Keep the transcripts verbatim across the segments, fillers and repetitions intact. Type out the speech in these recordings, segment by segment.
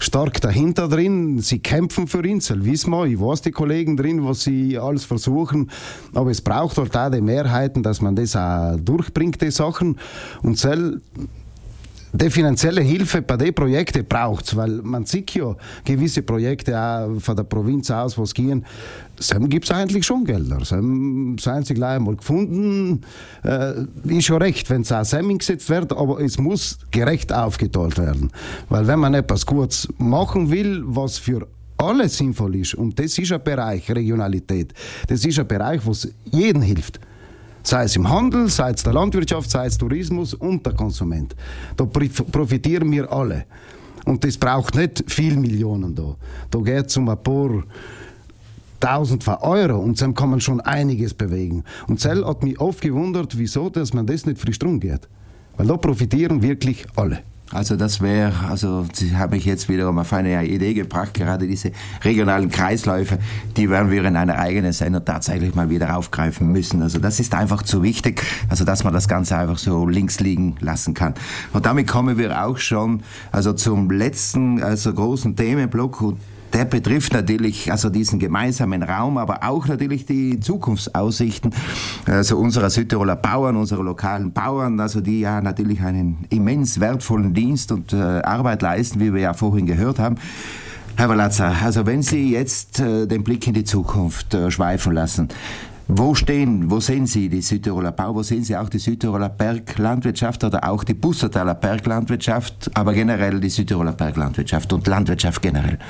stark dahinter drin. Sie kämpfen für ihn, das wissen wir. Ich weiß die Kollegen drin, was sie alles versuchen. Aber es braucht halt auch die Mehrheiten, dass man das auch durchbringt, die Sachen. Und sel die finanzielle Hilfe bei den Projekten braucht es, weil man sieht ja gewisse Projekte auch von der Provinz aus, was gehen, dann gibt es eigentlich schon Gelder. Dann sind sie gleich einmal gefunden. Äh, ist schon recht, wenn es auch Sam eingesetzt wird, aber es muss gerecht aufgeteilt werden. Weil wenn man etwas Gutes machen will, was für alle sinnvoll ist, und das ist ein Bereich, Regionalität, das ist ein Bereich, was jedem hilft. Sei es im Handel, sei es der Landwirtschaft, sei es Tourismus und der Konsument. Da profitieren wir alle. Und das braucht nicht viele Millionen da. Da geht es um ein paar Tausend von Euro und dann kann man schon einiges bewegen. Und das hat mich oft gewundert, wieso dass man das nicht frisch drum geht. Weil da profitieren wirklich alle. Also das wäre, also Sie haben mich jetzt wiederum auf eine Idee gebracht, gerade diese regionalen Kreisläufe, die werden wir in einer eigenen Sendung tatsächlich mal wieder aufgreifen müssen. Also das ist einfach zu wichtig, also dass man das Ganze einfach so links liegen lassen kann. Und damit kommen wir auch schon also zum letzten, also großen Themenblock. Und der betrifft natürlich also diesen gemeinsamen Raum, aber auch natürlich die Zukunftsaussichten also unserer Südtiroler Bauern, unserer lokalen Bauern, also die ja natürlich einen immens wertvollen Dienst und äh, Arbeit leisten, wie wir ja vorhin gehört haben. Herr Walazza, also wenn Sie jetzt äh, den Blick in die Zukunft äh, schweifen lassen, wo stehen, wo sehen Sie die Südtiroler Bau, wo sehen Sie auch die Südtiroler Berglandwirtschaft oder auch die Bussertaler Berglandwirtschaft, aber generell die Südtiroler Berglandwirtschaft und Landwirtschaft generell?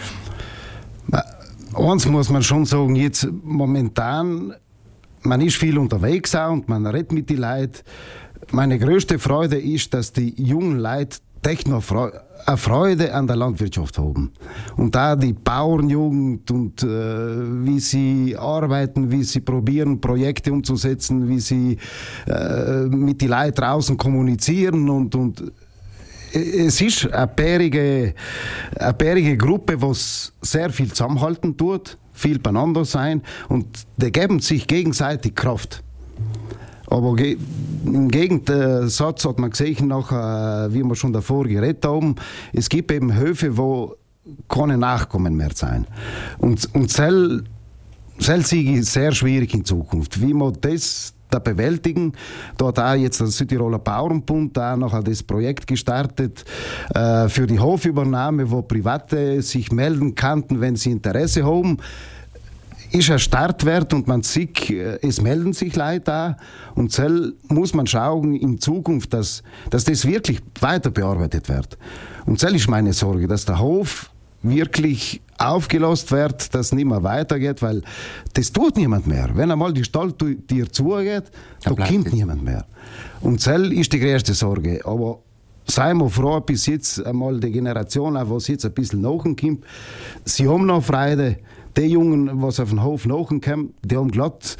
Eins muss man schon sagen, jetzt momentan, man ist viel unterwegs auch und man redet mit den Leuten. Meine größte Freude ist, dass die jungen Leute Techno eine Freude an der Landwirtschaft haben. Und da die Bauernjugend und äh, wie sie arbeiten, wie sie probieren, Projekte umzusetzen, wie sie äh, mit den Leuten draußen kommunizieren und, und es ist eine bärige, eine bärige Gruppe, die sehr viel zusammenhalten tut, viel beieinander sein und die geben sich gegenseitig Kraft. Aber ge- im Gegensatz hat man gesehen, nachher, wie wir schon davor geredet haben, es gibt eben Höfe, wo keine Nachkommen mehr sein. Und, und das ist sehr schwierig in Zukunft. Wie man das da bewältigen. Da hat auch jetzt der Südtiroler Bauernbund auch noch das Projekt gestartet äh, für die Hofübernahme, wo Private sich melden könnten, wenn sie Interesse haben. Ist ein Startwert und man sieht, es melden sich Leute da und so muss man schauen in Zukunft, dass, dass das wirklich weiter bearbeitet wird. Und so ist meine Sorge, dass der Hof wirklich aufgelöst wird, dass es nicht mehr weitergeht, weil das tut niemand mehr. Wenn einmal die Stalltür zugeht, da kommt niemand mehr. Und das ist die größte Sorge. Aber seien wir froh, bis jetzt einmal die Generation, was jetzt ein bisschen nachkommt, sie haben noch Freude. Die Jungen, was auf den Hof nachkommen, die haben glatt.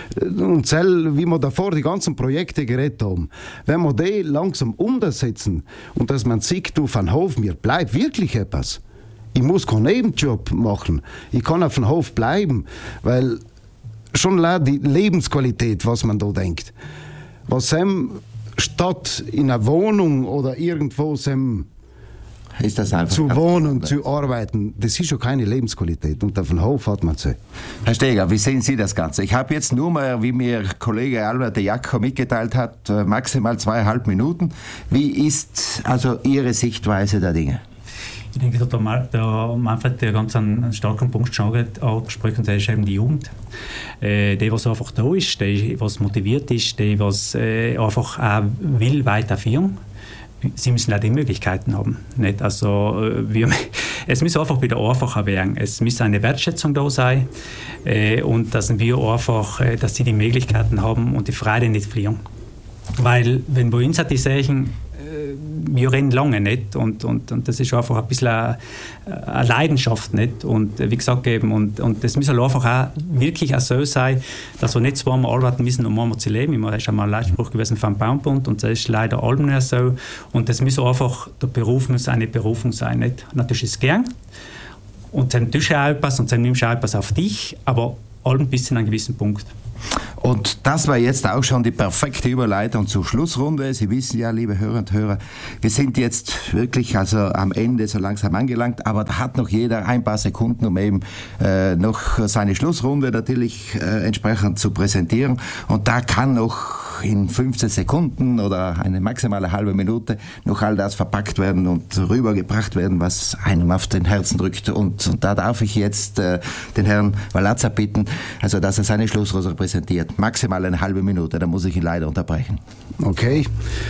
Und so, wie wir davor die ganzen Projekte geredet haben, wenn wir die langsam umsetzen und dass man sieht, du, von Hof, mir bleibt wirklich etwas. Ich muss keinen Nebenjob machen. Ich kann auf dem Hof bleiben, weil schon die Lebensqualität, was man da denkt. Was sem statt in einer Wohnung oder irgendwo sem ist das einfach zu wohnen, zu arbeiten, das ist schon keine Lebensqualität. Und auf dem Hof hat man sie. Herr Steger, wie sehen Sie das Ganze? Ich habe jetzt nur mal, wie mir Kollege Albert de Jaco mitgeteilt hat, maximal zweieinhalb Minuten. Wie ist also Ihre Sichtweise der Dinge? Ich denke, der, der Manfred der ganz einen starken Punkt schon angesprochen, und das ist eben die Jugend. Äh, die, was einfach da ist, die, was motiviert ist, die, was äh, einfach auch will weiterführen. Sie müssen auch die Möglichkeiten haben. Nicht? Also, wir, es muss einfach wieder einfacher werden. Es muss eine Wertschätzung da sein äh, und dass wir einfach, äh, dass sie die Möglichkeiten haben und die Freude nicht verlieren. Weil, wenn wir uns die sehen, wir rennen lange nicht und, und, und das ist einfach ein bisschen eine, eine Leidenschaft nicht und wie gesagt eben und, und das muss einfach auch wirklich auch so sein, dass wir nicht zweimal arbeiten müssen, um einmal zu leben. Das ist einmal ein Leitspruch gewesen vom Bauernbund und das ist leider allem nicht so und das muss einfach, der Beruf muss eine Berufung sein. Nicht? Natürlich ist es gern und dann tust du auch etwas und dann nimmst du auch etwas auf dich, aber allem bis zu einem gewissen Punkt. Und das war jetzt auch schon die perfekte Überleitung zur Schlussrunde. Sie wissen ja, liebe Hörer und Hörer, wir sind jetzt wirklich also am Ende so langsam angelangt, aber da hat noch jeder ein paar Sekunden, um eben äh, noch seine Schlussrunde natürlich äh, entsprechend zu präsentieren. Und da kann noch in fünfzehn Sekunden oder eine maximale halbe Minute noch all das verpackt werden und rübergebracht werden, was einem auf den Herzen drückt. Und, und da darf ich jetzt äh, den Herrn Valazza bitten, also dass er seine Schlussrunde präsentiert. Maximal eine halbe Minute, da muss ich ihn leider unterbrechen. Okay.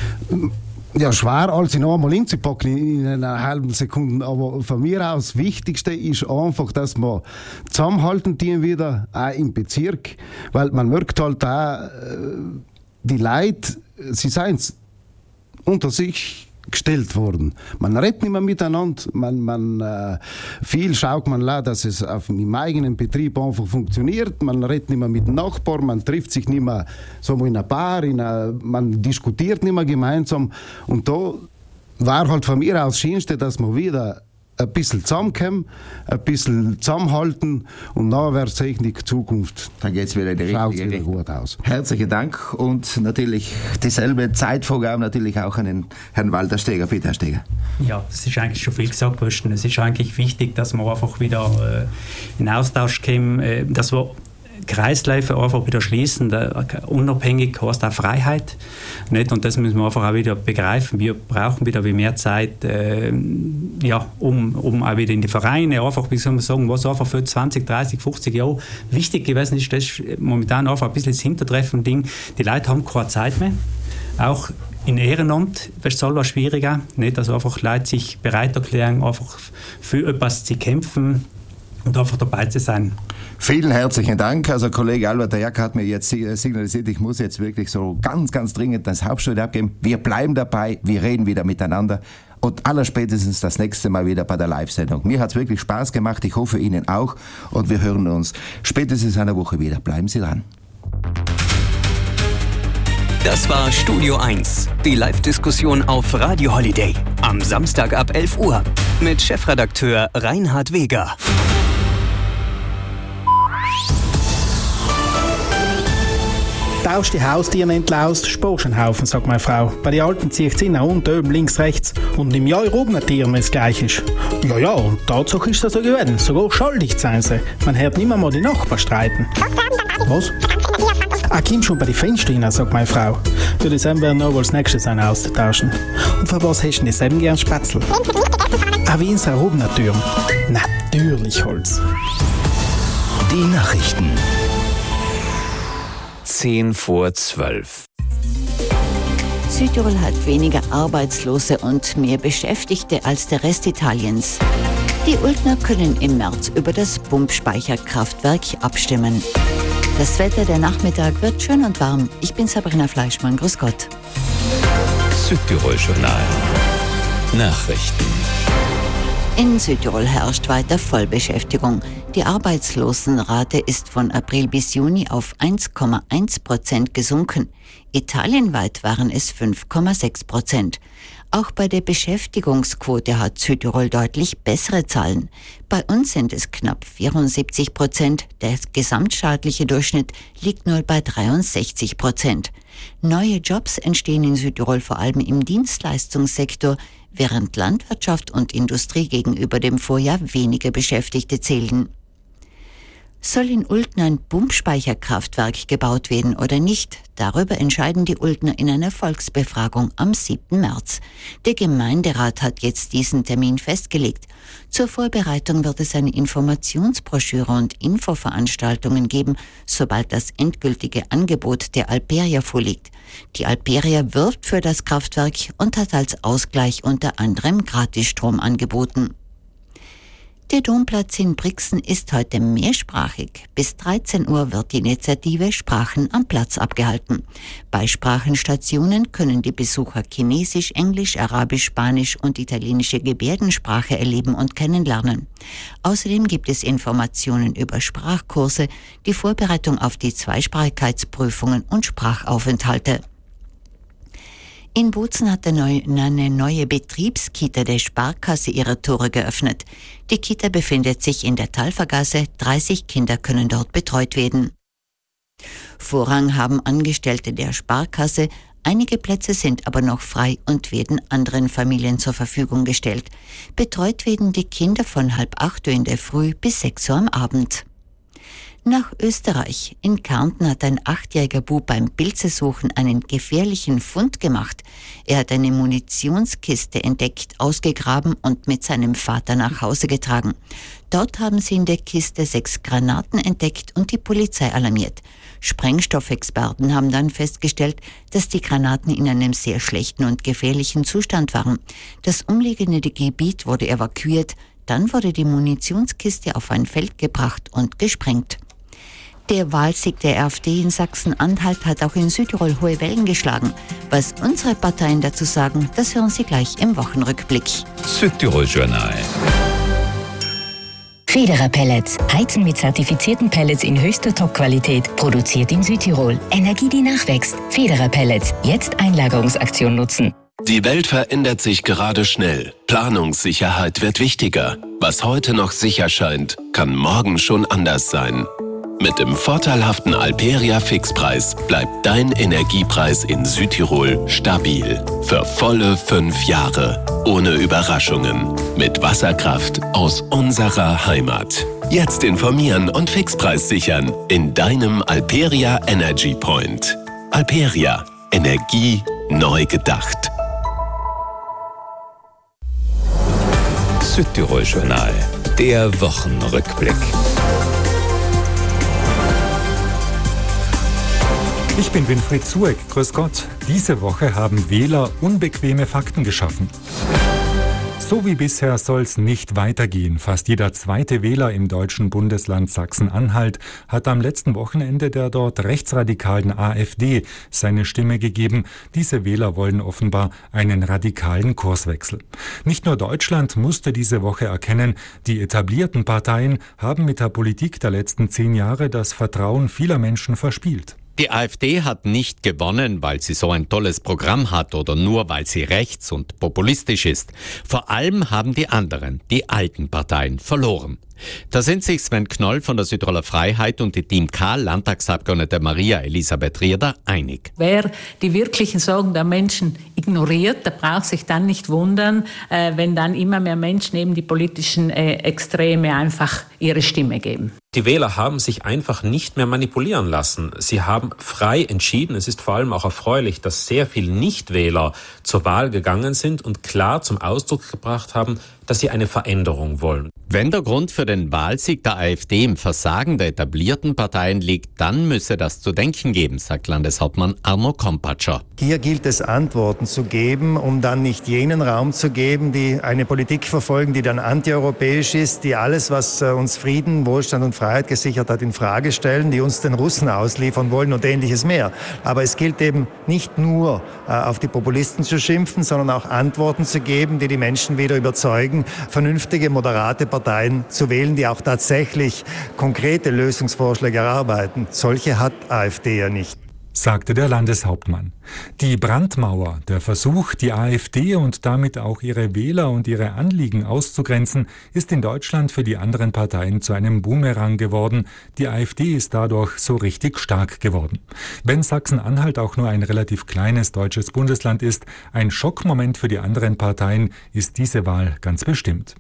Ja, schwer, als ich noch einmal hinzupacken in einer halben Sekunde, aber von mir aus, das Wichtigste ist einfach, dass wir zusammenhalten, die wieder, auch im Bezirk, weil man merkt halt auch, die Leute, sie sind unter sich gestellt worden. Man redet nicht mehr miteinander, man, man, äh, viel schaut man la, dass es auf dem eigenen Betrieb einfach funktioniert, man redet nicht mehr mit dem Nachbarn, man trifft sich nicht mehr so in einer Bar, in einer, man diskutiert nicht mehr gemeinsam und da war halt von mir aus das Schönste, dass wir wieder ein bisschen zusammenkommen, ein bisschen zusammenhalten und dann wird es die Zukunft. Dann geht es wieder in die richtige wieder Richtung. Gut aus. Herzlichen Dank und natürlich dieselbe Zeitvorgabe natürlich auch an den Herrn Walter Steger. Bitte, Herr Steger. Ja, es ist eigentlich schon viel gesagt worden. Es ist eigentlich wichtig, dass wir einfach wieder äh, in Austausch kommen, äh, dass wir Kreisläufe einfach wieder schließen. Da, unabhängig heißt auch Freiheit. Nicht? Und das müssen wir einfach auch wieder begreifen. Wir brauchen wieder mehr Zeit, äh, ja, um, um auch wieder in die Vereine, einfach, wie soll man sagen, was einfach für zwanzig, dreißig, fünfzig Jahre wichtig gewesen ist, das ist momentan einfach ein bisschen das Hintertreffen-Ding. Die Leute haben keine Zeit mehr. Auch in Ehrenamt ist es etwas schwieriger. Nicht? Also einfach Leute sich bereit erklären, einfach für etwas zu kämpfen und einfach dabei zu sein. Vielen herzlichen Dank. Also Kollege Albert Jack hat mir jetzt signalisiert, ich muss jetzt wirklich so ganz, ganz dringend das Hauptstudio abgeben. Wir bleiben dabei, wir reden wieder miteinander und allerspätestens das nächste Mal wieder bei der Live-Sendung. Mir hat es wirklich Spaß gemacht, ich hoffe Ihnen auch und wir hören uns spätestens in einer Woche wieder. Bleiben Sie dran. Das war Studio eins, die Live-Diskussion auf Radio Holiday. Am Samstag ab elf Uhr mit Chefredakteur Reinhard Weger. Tausch die Haustiere entlaust, sparst einen Haufen, sagt meine Frau. Bei den Alten zieht sie nach unten, oben, links, rechts. Und im Jahr oben Tieren, wenn es gleich ist. Ja, ja, und Tatsache ist das so gewesen. Sogar schuldig sein sie. Man hört nicht mehr mal die Nachbarn streiten. Was? Ah, komm schon bei den Fenstern rein, sagt meine Frau. Würde ich sagen, werden noch als nächstes einen austauschen. Und für was hast du denn selben gern Spätzle? Ah, wie in so einer oben Tür. Natürlich Holz. Die Nachrichten. zehn vor zwölf. Südtirol hat weniger Arbeitslose und mehr Beschäftigte als der Rest Italiens. Die Ultner können im März über das Pumpspeicherkraftwerk abstimmen. Das Wetter, der Nachmittag wird schön und warm. Ich bin Sabrina Fleischmann. Grüß Gott. Südtirol Journal. Nachrichten. In Südtirol herrscht weiter Vollbeschäftigung. Die Arbeitslosenrate ist von April bis Juni auf eins Komma eins Prozent gesunken. Italienweit waren es fünf Komma sechs Prozent. Auch bei der Beschäftigungsquote hat Südtirol deutlich bessere Zahlen. Bei uns sind es knapp vierundsiebzig Prozent. Der gesamtstaatliche Durchschnitt liegt nur bei dreiundsechzig Prozent. Neue Jobs entstehen in Südtirol vor allem im Dienstleistungssektor, während Landwirtschaft und Industrie gegenüber dem Vorjahr weniger Beschäftigte zählen. Soll in Ultner ein Pumpspeicherkraftwerk gebaut werden oder nicht? Darüber entscheiden die Ultner in einer Volksbefragung am siebten März. Der Gemeinderat hat jetzt diesen Termin festgelegt. Zur Vorbereitung wird es eine Informationsbroschüre und Infoveranstaltungen geben, sobald das endgültige Angebot der Alperia vorliegt. Die Alperia wirbt für das Kraftwerk und hat als Ausgleich unter anderem Gratisstrom angeboten. Der Domplatz in Brixen ist heute mehrsprachig. Bis dreizehn Uhr wird die Initiative Sprachen am Platz abgehalten. Bei Sprachenstationen können die Besucher Chinesisch, Englisch, Arabisch, Spanisch und italienische Gebärdensprache erleben und kennenlernen. Außerdem gibt es Informationen über Sprachkurse, die Vorbereitung auf die Zweisprachigkeitsprüfungen und Sprachaufenthalte. In Bozen hat eine neue Betriebskita der Sparkasse ihre Tore geöffnet. Die Kita befindet sich in der Talfergasse, dreißig Kinder können dort betreut werden. Vorrang haben Angestellte der Sparkasse, einige Plätze sind aber noch frei und werden anderen Familien zur Verfügung gestellt. Betreut werden die Kinder von halb acht Uhr in der Früh bis sechs Uhr am Abend. Nach Österreich. In Kärnten hat ein achtjähriger Bub beim Pilzesuchen einen gefährlichen Fund gemacht. Er hat eine Munitionskiste entdeckt, ausgegraben und mit seinem Vater nach Hause getragen. Dort haben sie in der Kiste sechs Granaten entdeckt und die Polizei alarmiert. Sprengstoffexperten haben dann festgestellt, dass die Granaten in einem sehr schlechten und gefährlichen Zustand waren. Das umliegende Gebiet wurde evakuiert, dann wurde die Munitionskiste auf ein Feld gebracht und gesprengt. Der Wahlsieg der AfD in Sachsen-Anhalt hat auch in Südtirol hohe Wellen geschlagen. Was unsere Parteien dazu sagen, das hören Sie gleich im Wochenrückblick. Südtirol Journal. Federer Pellets. Heizen mit zertifizierten Pellets in höchster Top-Qualität. Produziert in Südtirol. Energie, die nachwächst. Federer Pellets. Jetzt Einlagerungsaktion nutzen. Die Welt verändert sich gerade schnell. Planungssicherheit wird wichtiger. Was heute noch sicher scheint, kann morgen schon anders sein. Mit dem vorteilhaften Alperia Fixpreis bleibt dein Energiepreis in Südtirol stabil. Für volle fünf Jahre. Ohne Überraschungen. Mit Wasserkraft aus unserer Heimat. Jetzt informieren und Fixpreis sichern in deinem Alperia Energy Point. Alperia. Energie neu gedacht. Südtirol Journal. Der Wochenrückblick. Ich bin Winfried Zueck. Grüß Gott. Diese Woche haben Wähler unbequeme Fakten geschaffen. So wie bisher soll es nicht weitergehen. Fast jeder zweite Wähler im deutschen Bundesland Sachsen-Anhalt hat am letzten Wochenende der dort rechtsradikalen AfD seine Stimme gegeben. Diese Wähler wollen offenbar einen radikalen Kurswechsel. Nicht nur Deutschland musste diese Woche erkennen, die etablierten Parteien haben mit der Politik der letzten zehn Jahre das Vertrauen vieler Menschen verspielt. Die AfD hat nicht gewonnen, weil sie so ein tolles Programm hat oder nur weil sie rechts und populistisch ist. Vor allem haben die anderen, die alten Parteien, verloren. Da sind sich Sven Knoll von der Südtiroler Freiheit und die Team K, Landtagsabgeordnete Maria Elisabeth Rieder, einig. Wer die wirklichen Sorgen der Menschen ignoriert, der braucht sich dann nicht wundern, äh, wenn dann immer mehr Menschen eben die politischen äh, Extreme einfach ihre Stimme geben. Die Wähler haben sich einfach nicht mehr manipulieren lassen. Sie haben frei entschieden. Es ist vor allem auch erfreulich, dass sehr viele Nichtwähler zur Wahl gegangen sind und klar zum Ausdruck gebracht haben, dass sie eine Veränderung wollen. Wenn der Grund für den Wahlsieg der AfD im Versagen der etablierten Parteien liegt, dann müsse das zu denken geben, sagt Landeshauptmann Arno Kompatscher. Hier gilt es, Antworten zu geben, um dann nicht jenen Raum zu geben, die eine Politik verfolgen, die dann antieuropäisch ist, die alles, was uns Frieden, Wohlstand und Freiheit gesichert hat, in Frage stellen, die uns den Russen ausliefern wollen und ähnliches mehr. Aber es gilt eben nicht nur äh, auf die Populisten zu schimpfen, sondern auch Antworten zu geben, die die Menschen wieder überzeugen, vernünftige, moderate Parteien zu wählen, die auch tatsächlich konkrete Lösungsvorschläge erarbeiten. Solche hat AfD ja nicht. Sagte der Landeshauptmann. Die Brandmauer, der Versuch, die AfD und damit auch ihre Wähler und ihre Anliegen auszugrenzen, ist in Deutschland für die anderen Parteien zu einem Boomerang geworden. Die AfD ist dadurch so richtig stark geworden. Wenn Sachsen-Anhalt auch nur ein relativ kleines deutsches Bundesland ist, ein Schockmoment für die anderen Parteien ist diese Wahl ganz bestimmt.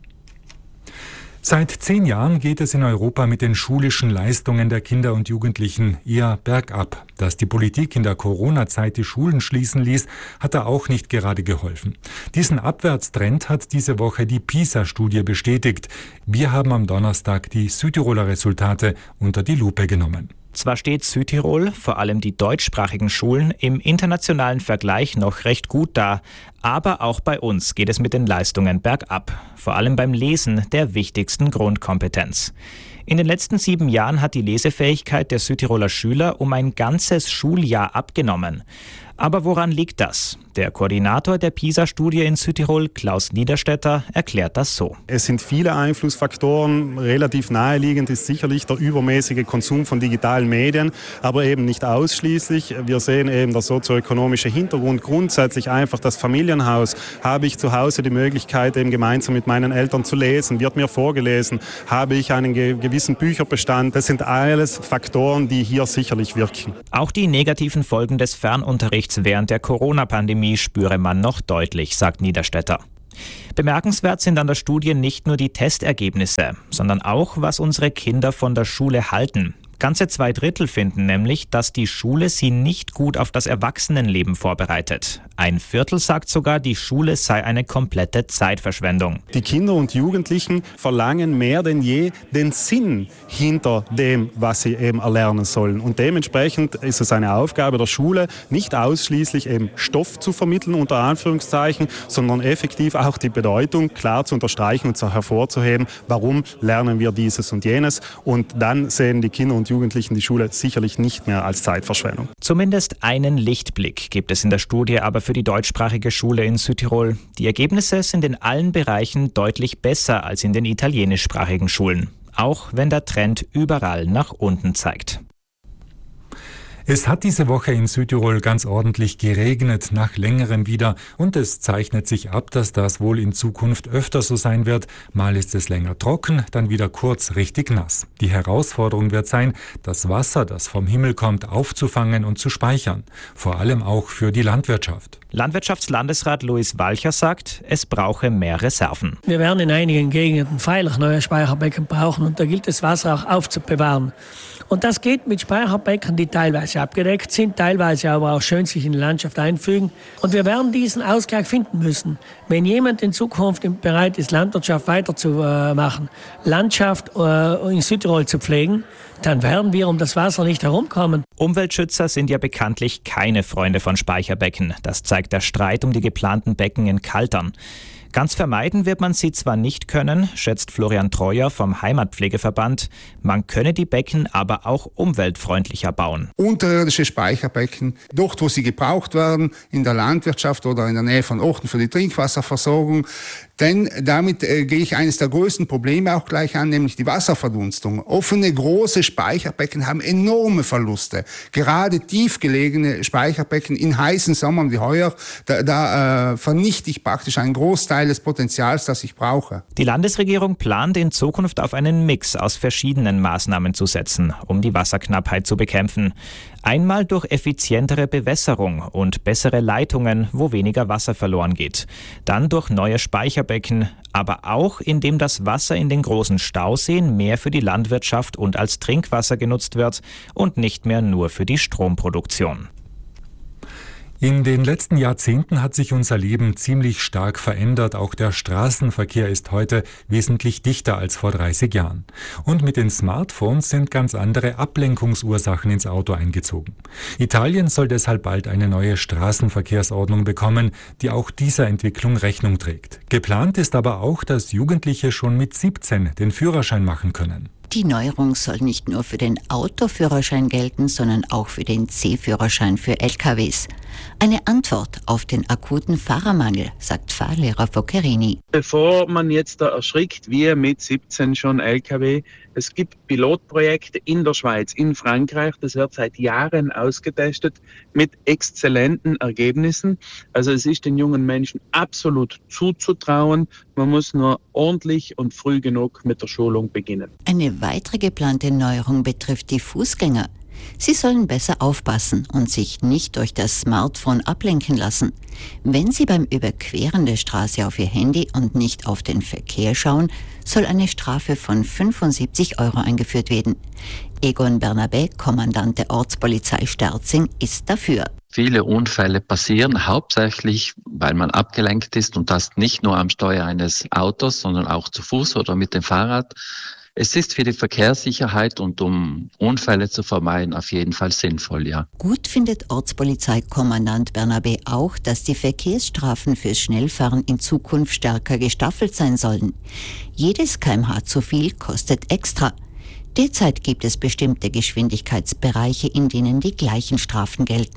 Seit zehn Jahren geht es in Europa mit den schulischen Leistungen der Kinder und Jugendlichen eher bergab. Dass die Politik in der Corona-Zeit die Schulen schließen ließ, hat da auch nicht gerade geholfen. Diesen Abwärtstrend hat diese Woche die PISA-Studie bestätigt. Wir haben am Donnerstag die Südtiroler Resultate unter die Lupe genommen. Zwar steht Südtirol, vor allem die deutschsprachigen Schulen, im internationalen Vergleich noch recht gut da, aber auch bei uns geht es mit den Leistungen bergab, vor allem beim Lesen der wichtigsten Grundkompetenz. In den letzten sieben Jahren hat die Lesefähigkeit der Südtiroler Schüler um ein ganzes Schuljahr abgenommen. Aber woran liegt das? Der Koordinator der PISA-Studie in Südtirol, Klaus Niederstetter, erklärt das so. Es sind viele Einflussfaktoren. Relativ naheliegend ist sicherlich der übermäßige Konsum von digitalen Medien, aber eben nicht ausschließlich. Wir sehen eben der sozioökonomische Hintergrund. Grundsätzlich einfach das Familienhaus. Habe ich zu Hause die Möglichkeit, eben gemeinsam mit meinen Eltern zu lesen? Wird mir vorgelesen? Habe ich einen ge- gewissen Bücherbestand? Das sind alles Faktoren, die hier sicherlich wirken. Auch die negativen Folgen des Fernunterrichts während der Corona-Pandemie spüre man noch deutlich, sagt Niederstetter. Bemerkenswert sind an der Studie nicht nur die Testergebnisse, sondern auch, was unsere Kinder von der Schule halten. Ganze zwei Drittel finden nämlich, dass die Schule sie nicht gut auf das Erwachsenenleben vorbereitet. Ein Viertel sagt sogar, die Schule sei eine komplette Zeitverschwendung. Die Kinder und Jugendlichen verlangen mehr denn je den Sinn hinter dem, was sie eben erlernen sollen. Und dementsprechend ist es eine Aufgabe der Schule, nicht ausschließlich eben Stoff zu vermitteln, unter Anführungszeichen, sondern effektiv auch die Bedeutung klar zu unterstreichen und zu hervorzuheben, warum lernen wir dieses und jenes. Und dann sehen die Kinder und Jugendlichen die Schule sicherlich nicht mehr als Zeitverschwendung. Zumindest einen Lichtblick gibt es in der Studie aber für die deutschsprachige Schule in Südtirol. Die Ergebnisse sind in allen Bereichen deutlich besser als in den italienischsprachigen Schulen, auch wenn der Trend überall nach unten zeigt. Es hat diese Woche in Südtirol ganz ordentlich geregnet, nach längerem wieder, und es zeichnet sich ab, dass das wohl in Zukunft öfter so sein wird. Mal ist es länger trocken, dann wieder kurz richtig nass. Die Herausforderung wird sein, das Wasser, das vom Himmel kommt, aufzufangen und zu speichern. Vor allem auch für die Landwirtschaft. Landwirtschaftslandesrat Luis Walcher sagt, es brauche mehr Reserven. Wir werden in einigen Gegenden freilich neue Speicherbecken brauchen und da gilt es, Wasser auch aufzubewahren. Und das geht mit Speicherbecken, die teilweise abgedeckt sind, teilweise aber auch schön sich in die Landschaft einfügen. Und wir werden diesen Ausgleich finden müssen. Wenn jemand in Zukunft bereit ist, Landwirtschaft weiterzumachen, Landschaft in Südtirol zu pflegen, dann werden wir um das Wasser nicht herumkommen. Umweltschützer sind ja bekanntlich keine Freunde von Speicherbecken. Das zeigt der Streit um die geplanten Becken in Kaltern. Ganz vermeiden wird man sie zwar nicht können, schätzt Florian Treuer vom Heimatpflegeverband, man könne die Becken aber auch umweltfreundlicher bauen. Unterirdische Speicherbecken, dort wo sie gebraucht werden, in der Landwirtschaft oder in der Nähe von Orten für die Trinkwasserversorgung. Denn damit äh, gehe ich eines der größten Probleme auch gleich an, nämlich die Wasserverdunstung. Offene, große Speicherbecken haben enorme Verluste. Gerade tiefgelegene Speicherbecken in heißen Sommern wie heuer, da, da äh, vernichte ich praktisch einen Großteil des Potenzials, das ich brauche. Die Landesregierung plant in Zukunft auf einen Mix aus verschiedenen Maßnahmen zu setzen, um die Wasserknappheit zu bekämpfen. Einmal durch effizientere Bewässerung und bessere Leitungen, wo weniger Wasser verloren geht. Dann durch neue Speicherbecken, aber auch indem das Wasser in den großen Stauseen mehr für die Landwirtschaft und als Trinkwasser genutzt wird und nicht mehr nur für die Stromproduktion. In den letzten Jahrzehnten hat sich unser Leben ziemlich stark verändert. Auch der Straßenverkehr ist heute wesentlich dichter als vor dreißig Jahren. Und mit den Smartphones sind ganz andere Ablenkungsursachen ins Auto eingezogen. Italien soll deshalb bald eine neue Straßenverkehrsordnung bekommen, die auch dieser Entwicklung Rechnung trägt. Geplant ist aber auch, dass Jugendliche schon mit siebzehn den Führerschein machen können. Die Neuerung soll nicht nur für den Autoführerschein gelten, sondern auch für den C-Führerschein für L K Ws. Eine Antwort auf den akuten Fahrermangel, sagt Fahrlehrer Foccherini. Bevor man jetzt da erschrickt, wir mit siebzehn schon L K W, es gibt Pilotprojekte in der Schweiz, in Frankreich, das wird seit Jahren ausgetestet mit exzellenten Ergebnissen. Also es ist den jungen Menschen absolut zuzutrauen, man muss nur ordentlich und früh genug mit der Schulung beginnen. Eine weitere geplante Neuerung betrifft die Fußgänger. Sie sollen besser aufpassen und sich nicht durch das Smartphone ablenken lassen. Wenn sie beim Überqueren der Straße auf ihr Handy und nicht auf den Verkehr schauen, soll eine Strafe von fünfundsiebzig Euro eingeführt werden. Egon Bernabé, Kommandant der Ortspolizei Sterzing, ist dafür. Viele Unfälle passieren hauptsächlich, weil man abgelenkt ist, und das nicht nur am Steuer eines Autos, sondern auch zu Fuß oder mit dem Fahrrad. Es ist für die Verkehrssicherheit und um Unfälle zu vermeiden auf jeden Fall sinnvoll, ja. Gut findet Ortspolizeikommandant Bernabé auch, dass die Verkehrsstrafen fürs Schnellfahren in Zukunft stärker gestaffelt sein sollen. Jedes Kilometer pro Stunde zu viel kostet extra. Derzeit gibt es bestimmte Geschwindigkeitsbereiche, in denen die gleichen Strafen gelten.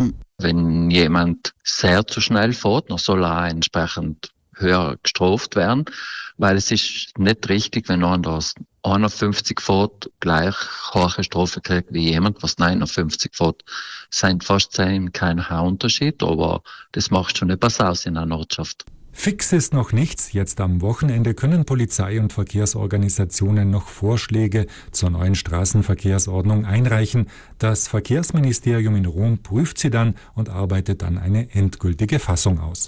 Wenn jemand sehr zu schnell fährt, dann soll er entsprechend höher gestraft werden, weil es ist nicht richtig, wenn einer einundfünfzig fährt, gleich hohe Strafe kriegt wie jemand, was neunundfünfzig fährt. Es sind fast zehn kein Unterschied, aber das macht schon etwas aus in einer Ortschaft. Fix ist noch nichts. Jetzt am Wochenende können Polizei und Verkehrsorganisationen noch Vorschläge zur neuen Straßenverkehrsordnung einreichen. Das Verkehrsministerium in Rom prüft sie dann und arbeitet dann eine endgültige Fassung aus.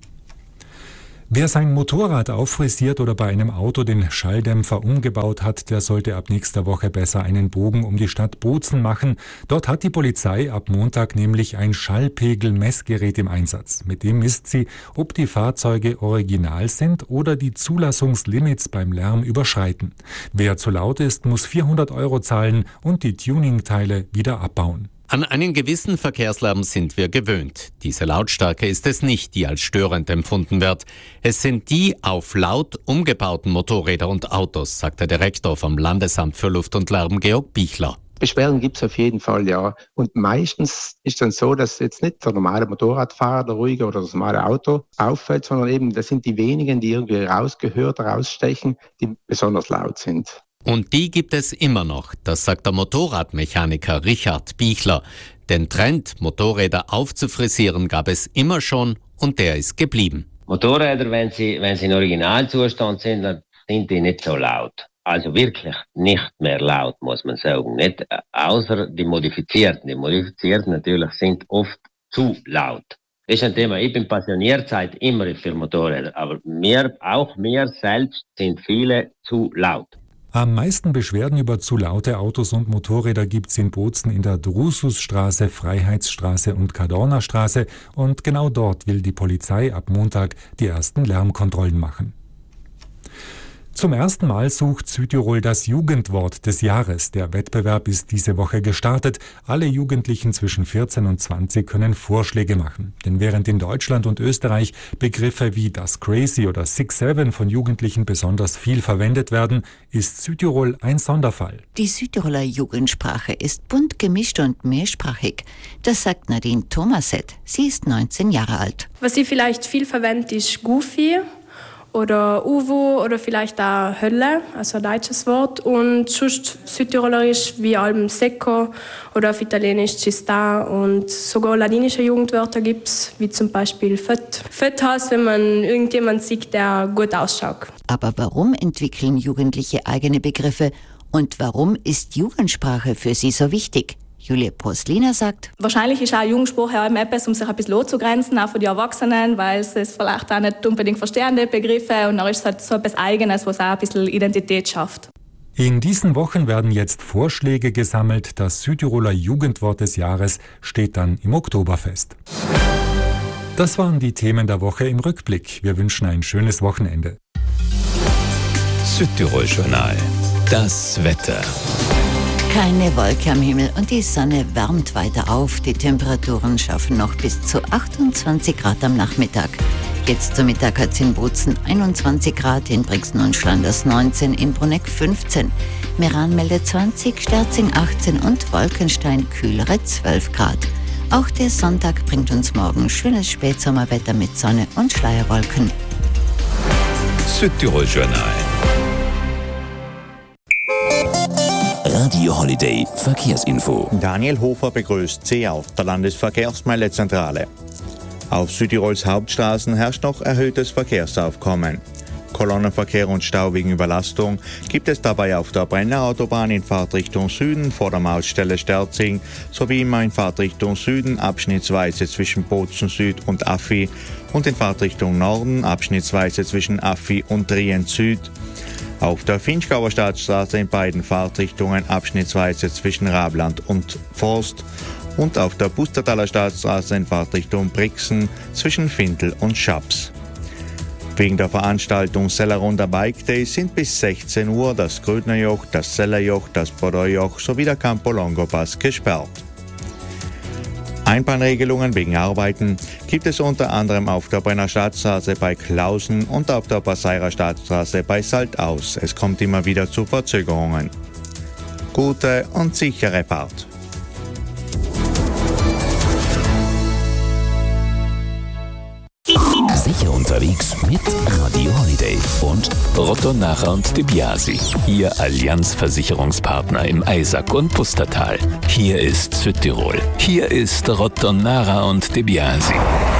Wer sein Motorrad auffrisiert oder bei einem Auto den Schalldämpfer umgebaut hat, der sollte ab nächster Woche besser einen Bogen um die Stadt Bozen machen. Dort hat die Polizei ab Montag nämlich ein Schallpegelmessgerät im Einsatz. Mit dem misst sie, ob die Fahrzeuge original sind oder die Zulassungslimits beim Lärm überschreiten. Wer zu laut ist, muss vierhundert Euro zahlen und die Tuningteile wieder abbauen. An einen gewissen Verkehrslärm sind wir gewöhnt. Diese Lautstärke ist es nicht, die als störend empfunden wird. Es sind die auf laut umgebauten Motorräder und Autos, sagt der Direktor vom Landesamt für Luft und Lärm, Georg Bichler. Beschwerden gibt es auf jeden Fall, ja. Und meistens ist es dann so, dass jetzt nicht der normale Motorradfahrer, der ruhige oder das normale Auto auffällt, sondern eben das sind die wenigen, die irgendwie rausgehört, rausstechen, die besonders laut sind. Und die gibt es immer noch, das sagt der Motorradmechaniker Richard Bichler. Den Trend, Motorräder aufzufrisieren, gab es immer schon und der ist geblieben. Motorräder, wenn sie, wenn sie in Originalzustand sind, dann sind die nicht so laut. Also wirklich nicht mehr laut, muss man sagen. Nicht, äh, außer die Modifizierten. Die Modifizierten natürlich sind oft zu laut. Das ist ein Thema. Ich bin passioniert seit immer für Motorräder, aber mir, auch mir selbst sind viele zu laut. Am meisten Beschwerden über zu laute Autos und Motorräder gibt's in Bozen in der Drususstraße, Freiheitsstraße und Kadornerstraße. Und genau dort will die Polizei ab Montag die ersten Lärmkontrollen machen. Zum ersten Mal sucht Südtirol das Jugendwort des Jahres. Der Wettbewerb ist diese Woche gestartet. Alle Jugendlichen zwischen vierzehn und zwanzig können Vorschläge machen. Denn während in Deutschland und Österreich Begriffe wie das Crazy oder Six Seven von Jugendlichen besonders viel verwendet werden, ist Südtirol ein Sonderfall. Die Südtiroler Jugendsprache ist bunt gemischt und mehrsprachig. Das sagt Nadine Thomaset. Sie ist neunzehn Jahre alt. Was sie vielleicht viel verwendet, ist Goofy oder Uwu oder vielleicht auch Hölle, also ein deutsches Wort. Und sonst südtirolerisch wie allem Secco oder auf Italienisch Cista und sogar ladinische Jugendwörter gibt es, wie zum Beispiel Fett. Fett heißt, wenn man irgendjemand sieht, der gut ausschaut. Aber warum entwickeln Jugendliche eigene Begriffe und warum ist Jugendsprache für sie so wichtig? Julia Poslina sagt, wahrscheinlich ist auch Jugendsprache auch etwas, um sich ein bisschen loszugrenzen, auch von den Erwachsenen, weil sie es vielleicht auch nicht unbedingt verstehen, die Begriffe. Und dann ist es halt so etwas Eigenes, was auch ein bisschen Identität schafft. In diesen Wochen werden jetzt Vorschläge gesammelt. Das Südtiroler Jugendwort des Jahres steht dann im Oktober fest. Das waren die Themen der Woche im Rückblick. Wir wünschen ein schönes Wochenende. Südtirol Journal. Das Wetter. Keine Wolke am Himmel und die Sonne wärmt weiter auf. Die Temperaturen schaffen noch bis zu achtundzwanzig Grad am Nachmittag. Jetzt zum Mittag hat es in Bozen einundzwanzig Grad, in Brixen und Schlanders neunzehn, in Bruneck fünfzehn. Meran meldet zwanzig, Sterzing achtzehn und Wolkenstein kühlere zwölf Grad. Auch der Sonntag bringt uns morgen schönes Spätsommerwetter mit Sonne und Schleierwolken. Südtirol Journal. Radio Holiday Verkehrsinfo. Daniel Hofer begrüßt Sie auf der Landesverkehrsmeldezentrale. Auf Südtirols Hauptstraßen herrscht noch erhöhtes Verkehrsaufkommen. Kolonnenverkehr und Stau wegen Überlastung gibt es dabei auf der Brennerautobahn in Fahrtrichtung Süden vor der Mautstelle Sterzing sowie immer in Fahrtrichtung Süden abschnittsweise zwischen Bozen Süd und Affi und in Fahrtrichtung Norden abschnittsweise zwischen Affi und Trient Süd. Auf der Vinschgauer Stadtstraße in beiden Fahrtrichtungen abschnittsweise zwischen Rabland und Forst und auf der Pustertaler Stadtstraße in Fahrtrichtung Brixen zwischen Findel und Schaps. Wegen der Veranstaltung Sellerunder Bike Day sind bis sechzehn Uhr das Grödnerjoch, das Sellerjoch, das Bordeaujoch sowie der Campo Longo Pass gesperrt. Einbahnregelungen wegen Arbeiten gibt es unter anderem auf der Brenner Stadtstraße bei Klausen und auf der Passeirer Stadtstraße bei Saltaus. Es kommt immer wieder zu Verzögerungen. Gute und sichere Fahrt. Sicher unterwegs mit Radio Holiday und Rottonara und De Biasi, Ihr Allianz-Versicherungspartner im Eisack und Pustertal. Hier ist Südtirol. Hier ist Rottonara und De Biasi.